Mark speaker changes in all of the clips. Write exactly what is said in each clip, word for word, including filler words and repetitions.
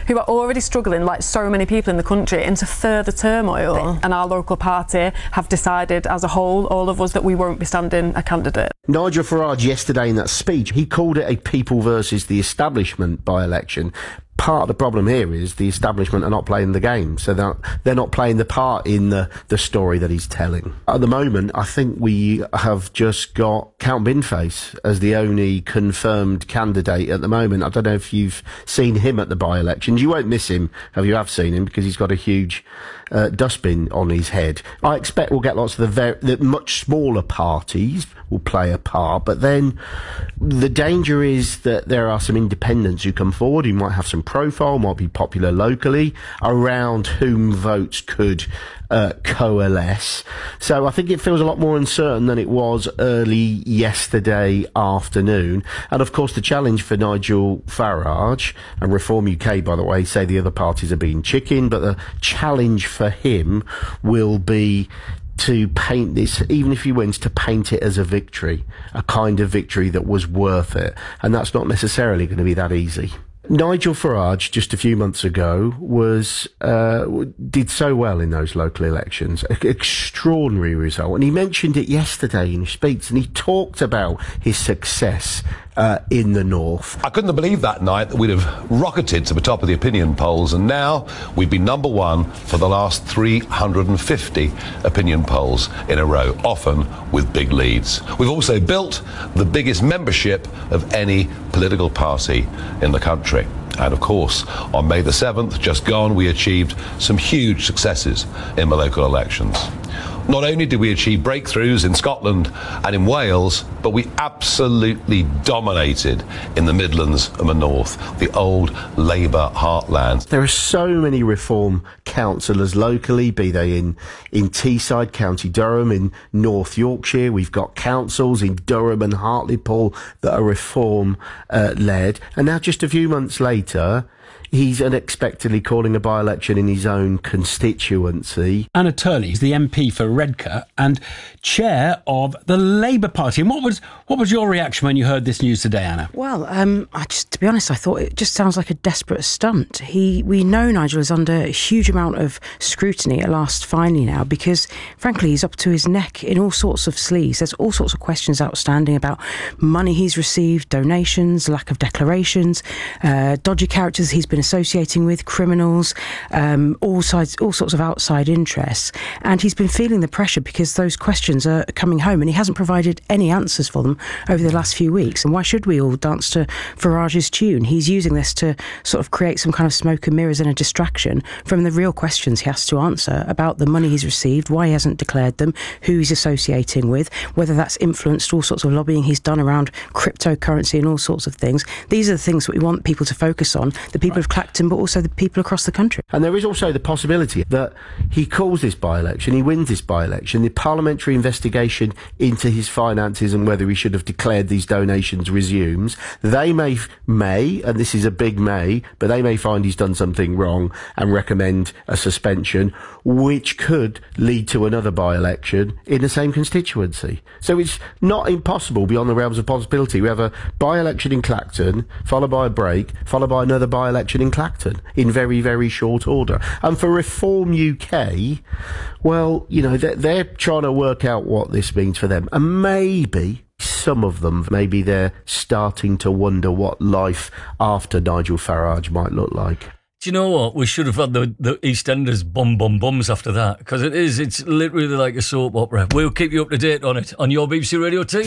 Speaker 1: who are already struggling, like so many people in the country, into further turmoil. And our local party have decided as a whole, all of us, that we won't be standing a candidate.
Speaker 2: Nigel Farage yesterday in that speech, he called it a people versus the establishment by-election. Part of the problem here is the establishment are not playing the game, so they're, they're not playing the part in the, the story that he's telling. At the moment, I think we have just got Count Binface as the only confirmed candidate at the moment. I don't know if you've seen him at the by-elections. You won't miss him if you have seen him, because he's got a huge uh, dustbin on his head. I expect we'll get lots of the, very, the much smaller parties will play a part, but then the danger is that there are some independents who come forward who might have some profile, might be popular locally, around whom votes could uh, coalesce. So I think it feels a lot more uncertain than it was early yesterday afternoon. And of course the challenge for Nigel Farage, and Reform U K, by the way, say the other parties are being chicken, but the challenge for him will be to paint this, even if he wins, to paint it as a victory, a kind of victory that was worth it. And that's not necessarily going to be that easy. Nigel Farage, just a few months ago, was uh, did so well in those local elections. An extraordinary result. And he mentioned it yesterday in his speech, and he talked about his success uh, in the north.
Speaker 3: I couldn't have believed that night that we'd have rocketed to the top of the opinion polls, and now we'd be number one for the last three hundred fifty opinion polls in a row, often with big leads. We've also built the biggest membership of any political party in the country. And of course, on May the seventh, just gone, we achieved some huge successes in the local elections. Not only did we achieve breakthroughs in Scotland and in Wales, but we absolutely dominated in the Midlands and the North, the old Labour heartland.
Speaker 2: There are so many Reform councillors locally, be they in, in Teesside, County Durham, in North Yorkshire. We've got councils in Durham and Hartlepool that are Reform uh, led. And now just a few months later, he's unexpectedly calling a by-election in his own constituency.
Speaker 4: Anna Turley is the M P for Redcar and chair of the Labour Party. And what was what was your reaction when you heard this news today, Anna?
Speaker 5: Well, um, I just, to be honest, I thought it just sounds like a desperate stunt. He, we know Nigel is under a huge amount of scrutiny at last finally now, because frankly he's up to his neck in all sorts of sleaze. There's all sorts of questions outstanding about money he's received, donations, lack of declarations, uh, dodgy characters he's been associating with, criminals, um, all sides, all sorts of outside interests. And he's been feeling the pressure because those questions are coming home, and he hasn't provided any answers for them over the last few weeks. And why should we all dance to Farage's tune? He's using this to sort of create some kind of smoke and mirrors and a distraction from the real questions he has to answer about the money he's received, why he hasn't declared them, who he's associating with, whether that's influenced all sorts of lobbying he's done around cryptocurrency and all sorts of things. These are the things that we want people to focus on, the people of Clacton, but also the people across the country.
Speaker 2: And there is also the possibility that he calls this by-election, he wins this by-election, the parliamentary investigation into his finances and whether he should have declared these donations resumes. They may, may, and this is a big may, but they may find he's done something wrong and recommend a suspension, which could lead to another by-election in the same constituency. So it's not impossible beyond the realms of possibility. We have a by-election in Clacton, followed by a break, followed by another by-election in Clacton in very, very short order. And for Reform U K, well, you know, they're, they're trying to work out what this means for them. And maybe some of them, maybe they're starting to wonder what life after Nigel Farage might look like.
Speaker 6: Do you know what? We should have had the, the EastEnders bum bum bums after that, because it is, it's literally like a soap opera. We'll keep you up to date on it on your B B C Radio Tees.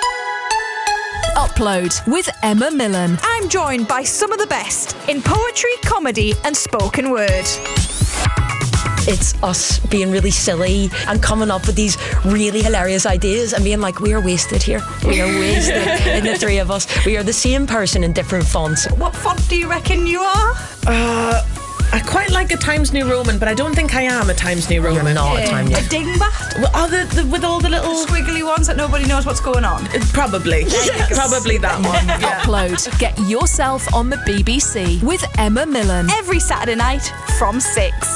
Speaker 7: Upload with Emma Millen.
Speaker 8: I'm joined by some of the best in poetry, comedy and spoken word.
Speaker 9: It's us being really silly and coming up with these really hilarious ideas and being like, we are wasted here. We are wasted in the three of us. We are the same person in different fonts.
Speaker 8: What font do you reckon you are?
Speaker 10: Uh... I quite like a Times New Roman, but I don't think I am a Times New Roman.
Speaker 9: You're not a Times New
Speaker 8: A dingbat?
Speaker 10: Well, oh, the, the, with all the little...
Speaker 8: squiggly ones that nobody knows what's going on?
Speaker 10: Probably.
Speaker 8: Yes.
Speaker 10: Probably that one. Yeah.
Speaker 7: Upload. Get yourself on the B B C with Emma Millen.
Speaker 8: Every Saturday night from six.